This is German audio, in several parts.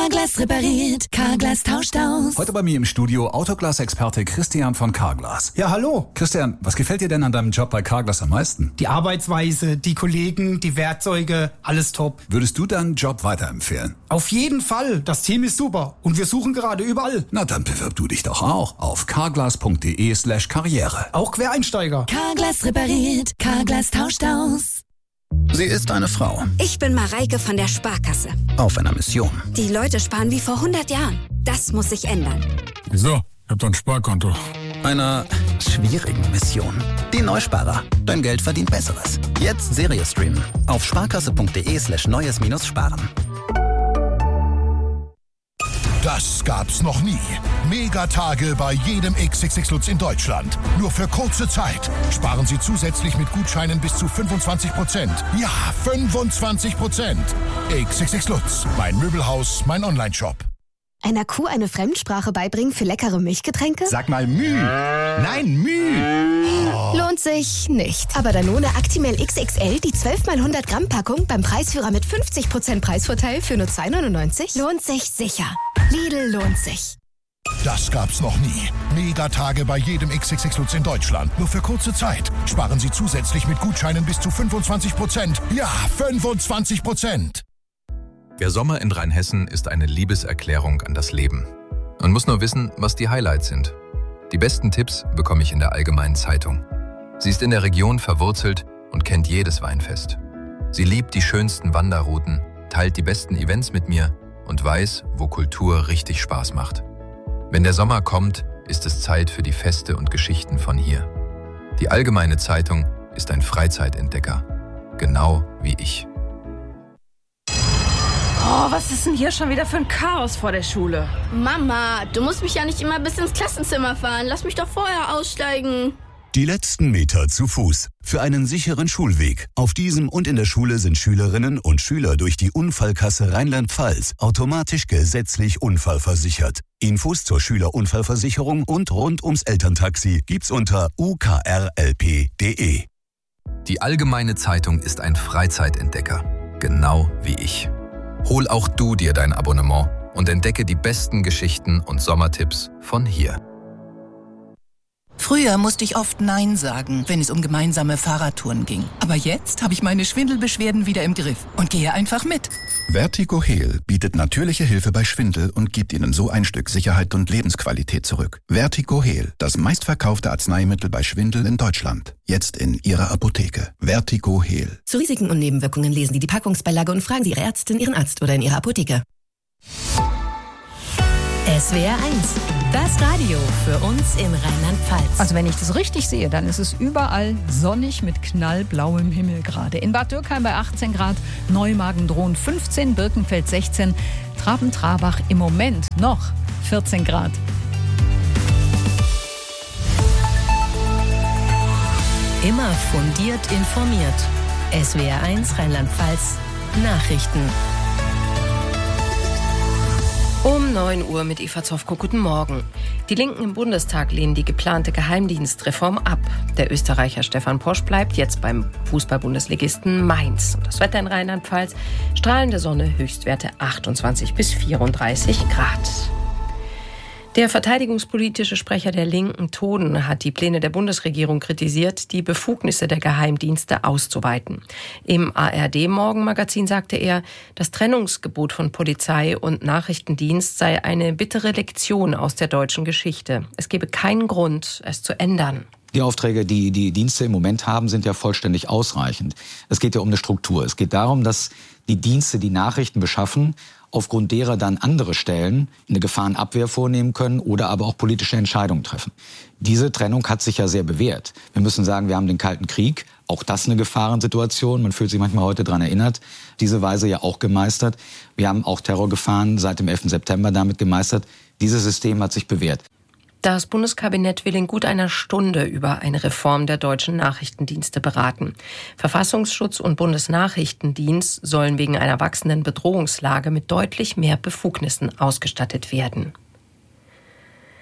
Carglass repariert, Carglass tauscht aus. Heute bei mir im Studio Autoglas-Experte Christian von Carglass. Ja, hallo. Christian, was gefällt dir denn an deinem Job bei Carglass am meisten? Die Arbeitsweise, die Kollegen, die Werkzeuge, alles top. Würdest du deinen Job weiterempfehlen? Auf jeden Fall. Das Team ist super. Und wir suchen gerade überall. Na, dann bewirb du dich doch auch auf carglass.de/karriere. Auch Quereinsteiger. Carglass repariert, Carglass tauscht aus. Sie ist eine Frau Ich bin Mareike von der Sparkasse. auf einer Mission. Die Leute sparen wie vor 100 Jahren. Das muss sich ändern. Wieso? Ich hab doch ein Sparkonto. Einer schwierigen Mission. Die Neusparer. Dein Geld verdient Besseres. Jetzt Serie streamen auf sparkasse.de/neues-sparen. Das gab's noch nie. Megatage bei jedem XXX Lutz in Deutschland. Nur für kurze Zeit. Sparen Sie zusätzlich mit Gutscheinen bis zu 25%. Ja, 25%. XXX Lutz. Mein Möbelhaus, mein Onlineshop. Einer Kuh eine Fremdsprache beibringen für leckere Milchgetränke? Sag mal Müh. Nein, Müh. Lohnt sich nicht. Aber Danone Actimel XXL, die 12x100 Gramm Packung beim Preisführer mit 50% Preisvorteil für nur 2,99? Lohnt sich sicher. Lidl lohnt sich. Das gab's noch nie. Megatage bei jedem XXX Lutz in Deutschland. Nur für kurze Zeit. Sparen Sie zusätzlich mit Gutscheinen bis zu 25%. Ja, 25%. Der Sommer in Rheinhessen ist eine Liebeserklärung an das Leben. Man muss nur wissen, was die Highlights sind. Die besten Tipps bekomme ich in der Allgemeinen Zeitung. Sie ist in der Region verwurzelt und kennt jedes Weinfest. Sie liebt die schönsten Wanderrouten, teilt die besten Events mit mir und weiß, wo Kultur richtig Spaß macht. Wenn der Sommer kommt, ist es Zeit für die Feste und Geschichten von hier. Die Allgemeine Zeitung ist ein Freizeitentdecker, genau wie ich. Oh, was ist denn hier schon wieder für ein Chaos vor der Schule? Mama, du musst mich ja nicht immer bis ins Klassenzimmer fahren. Lass mich doch vorher aussteigen. Die letzten Meter zu Fuß. Für einen sicheren Schulweg. Auf diesem und in der Schule sind Schülerinnen und Schüler durch die Unfallkasse Rheinland-Pfalz automatisch gesetzlich unfallversichert. Infos zur Schülerunfallversicherung und rund ums Elterntaxi gibt's unter ukrlp.de. Die Allgemeine Zeitung ist ein Freizeitentdecker, genau wie ich. Hol auch du dir dein Abonnement und entdecke die besten Geschichten und Sommertipps von hier. Früher musste ich oft Nein sagen, wenn es um gemeinsame Fahrradtouren ging. Aber jetzt habe ich meine Schwindelbeschwerden wieder im Griff und gehe einfach mit. Vertigo Heal bietet natürliche Hilfe bei Schwindel und gibt Ihnen so ein Stück Sicherheit und Lebensqualität zurück. Vertigo Heal, das meistverkaufte Arzneimittel bei Schwindel in Deutschland. Jetzt in Ihrer Apotheke. Vertigo Heal. Zu Risiken und Nebenwirkungen lesen Sie die Packungsbeilage und fragen Sie Ihre Ärztin, Ihren Arzt oder in Ihrer Apotheke. SWR 1, das Radio für uns in Rheinland-Pfalz. Also wenn ich das richtig sehe, dann ist es überall sonnig mit knallblauem Himmel gerade. In Bad Dürkheim bei 18 Grad, Neumagen-Drohn 15, Birkenfeld 16, Traben-Trarbach im Moment noch 14 Grad. Immer fundiert informiert. SWR 1 Rheinland-Pfalz Nachrichten. Um 9 Uhr mit Eva Zofko. Guten Morgen. Die Linken im Bundestag lehnen die geplante Geheimdienstreform ab. Der Österreicher Stefan Posch bleibt jetzt beim Fußball-Bundesligisten Mainz. Und das Wetter in Rheinland-Pfalz, strahlende Sonne, Höchstwerte 28 bis 34 Grad. Der verteidigungspolitische Sprecher der Linken, Toden, hat die Pläne der Bundesregierung kritisiert, die Befugnisse der Geheimdienste auszuweiten. Im ARD-Morgenmagazin sagte er, das Trennungsgebot von Polizei und Nachrichtendienst sei eine bittere Lektion aus der deutschen Geschichte. Es gebe keinen Grund, es zu ändern. Die Aufträge, die die Dienste im Moment haben, sind ja vollständig ausreichend. Es geht ja um eine Struktur. Es geht darum, dass die Dienste die Nachrichten beschaffen, aufgrund derer dann andere Stellen eine Gefahrenabwehr vornehmen können oder aber auch politische Entscheidungen treffen. Diese Trennung hat sich ja sehr bewährt. Wir müssen sagen, wir haben den Kalten Krieg, auch das eine Gefahrensituation. Man fühlt sich manchmal heute daran erinnert, diese Weise ja auch gemeistert. Wir haben auch Terrorgefahren seit dem 11. September damit gemeistert. Dieses System hat sich bewährt. Das Bundeskabinett will in gut einer Stunde über eine Reform der deutschen Nachrichtendienste beraten. Verfassungsschutz und Bundesnachrichtendienst sollen wegen einer wachsenden Bedrohungslage mit deutlich mehr Befugnissen ausgestattet werden.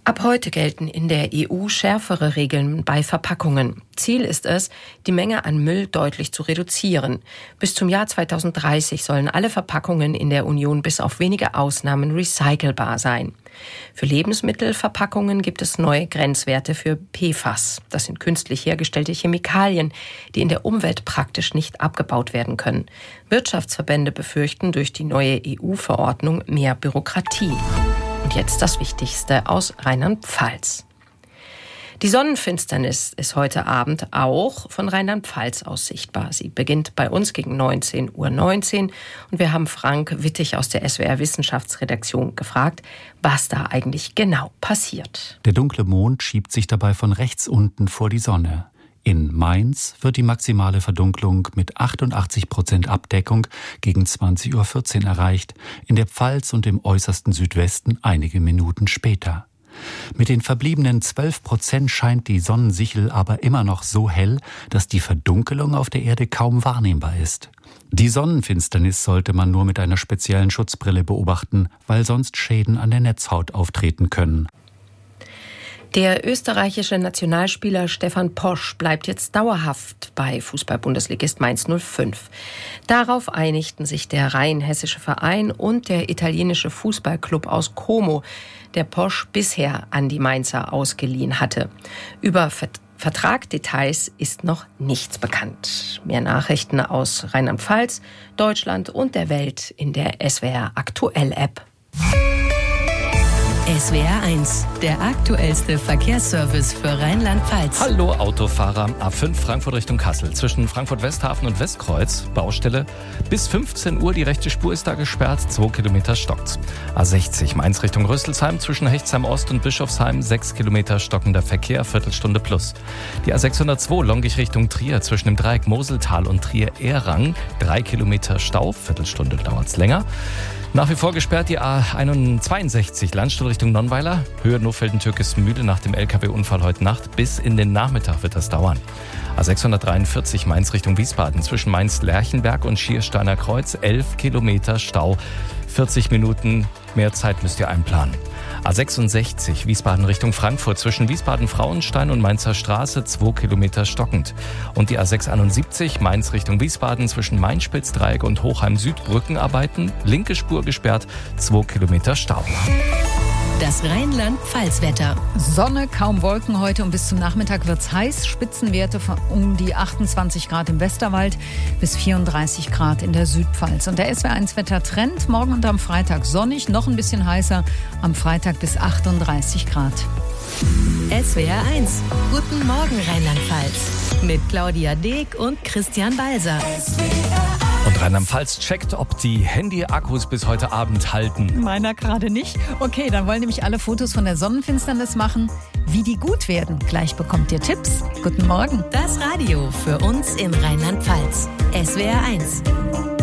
Ab heute gelten in der EU schärfere Regeln bei Verpackungen. Ziel ist es, die Menge an Müll deutlich zu reduzieren. Bis zum Jahr 2030 sollen alle Verpackungen in der Union bis auf wenige Ausnahmen recycelbar sein. Für Lebensmittelverpackungen gibt es neue Grenzwerte für PFAS. Das sind künstlich hergestellte Chemikalien, die in der Umwelt praktisch nicht abgebaut werden können. Wirtschaftsverbände befürchten durch die neue EU-Verordnung mehr Bürokratie. Und jetzt das Wichtigste aus Rheinland-Pfalz. Die Sonnenfinsternis ist heute Abend auch von Rheinland-Pfalz aus sichtbar. Sie beginnt bei uns gegen 19:19 Uhr und wir haben Frank Wittig aus der SWR Wissenschaftsredaktion gefragt, was da eigentlich genau passiert. Der dunkle Mond schiebt sich dabei von rechts unten vor die Sonne. In Mainz wird die maximale Verdunklung mit 88% Abdeckung gegen 20:14 Uhr erreicht, in der Pfalz und im äußersten Südwesten einige Minuten später. Mit den verbliebenen 12% scheint die Sonnensichel aber immer noch so hell, dass die Verdunkelung auf der Erde kaum wahrnehmbar ist. Die Sonnenfinsternis sollte man nur mit einer speziellen Schutzbrille beobachten, weil sonst Schäden an der Netzhaut auftreten können. Der österreichische Nationalspieler Stefan Posch bleibt jetzt dauerhaft bei Fußball-Bundesligist Mainz 05. Darauf einigten sich der rheinhessische Verein und der italienische Fußballclub aus Como, der Posch bisher an die Mainzer ausgeliehen hatte. Über Vertragdetails ist noch nichts bekannt. Mehr Nachrichten aus Rheinland-Pfalz, Deutschland und der Welt in der SWR Aktuell App. SWR 1, der aktuellste Verkehrsservice für Rheinland-Pfalz. Hallo Autofahrer, A5 Frankfurt Richtung Kassel. Zwischen Frankfurt-Westhafen und Westkreuz, Baustelle. Bis 15 Uhr, die rechte Spur ist da gesperrt, 2 Kilometer stockt's. A60 Mainz Richtung Rüsselsheim, zwischen Hechtsheim Ost und Bischofsheim, 6 Kilometer stockender Verkehr, Viertelstunde plus. Die A602 Longich Richtung Trier, zwischen dem Dreieck Moseltal und Trier-Ehrang, 3 Kilometer Stau, Viertelstunde dauert's länger. Nach wie vor gesperrt die A62 Landstuhl Richtung Nonnweiler, Höhe Nofelden-Türkismühle nach dem LKW-Unfall heute Nacht. Bis in den Nachmittag wird das dauern. A643 Mainz Richtung Wiesbaden, zwischen Mainz-Lerchenberg und Schiersteiner Kreuz, 11 Kilometer Stau, 40 Minuten, mehr Zeit müsst ihr einplanen. A66 Wiesbaden Richtung Frankfurt, zwischen Wiesbaden-Frauenstein und Mainzer Straße, 2 Kilometer stockend. Und die A671 Mainz Richtung Wiesbaden, zwischen Main-Spitz-Dreieck und Hochheim-Süd Brückenarbeiten, linke Spur gesperrt, 2 Kilometer Stau. Das Rheinland-Pfalz-Wetter. Sonne, kaum Wolken heute und bis zum Nachmittag wird's heiß. Spitzenwerte von um die 28 Grad im Westerwald bis 34 Grad in der Südpfalz. Und der SWR1-Wetter-Trend morgen und am Freitag sonnig, noch ein bisschen heißer, am Freitag bis 38 Grad. SWR 1, guten Morgen Rheinland-Pfalz. Mit Claudia Deek und Christian Balser. Und Rheinland-Pfalz checkt, ob die Handy-Akkus bis heute Abend halten. Meiner gerade nicht. Okay, dann wollen nämlich alle Fotos von der Sonnenfinsternis machen. Wie die gut werden. Gleich bekommt ihr Tipps. Guten Morgen. Das Radio für uns in Rheinland-Pfalz. SWR 1.